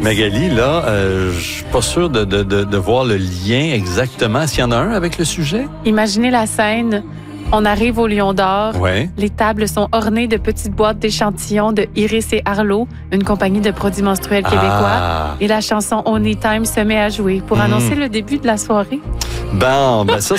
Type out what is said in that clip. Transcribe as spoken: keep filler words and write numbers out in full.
Magali, là, euh, je suis pas sûr de, de, de, de voir le lien exactement. S'il y en a un avec le sujet? Imaginez la scène. On arrive au Lion d'Or. Ouais. Les tables sont ornées de petites boîtes d'échantillons de Iris et Arlo, une compagnie de produits menstruels québécois. Ah. Et la chanson Only Time se met à jouer pour Mm. annoncer le début de la soirée. Bon, ben ça,